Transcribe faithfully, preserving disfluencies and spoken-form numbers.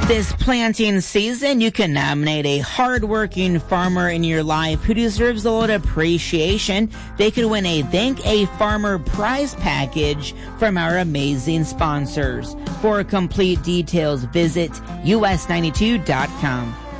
This planting season, you can nominate a hardworking farmer in your life who deserves a little appreciation. They could win a Thank a Farmer prize package from our amazing sponsors. For complete details, visit U S ninety-two dot com.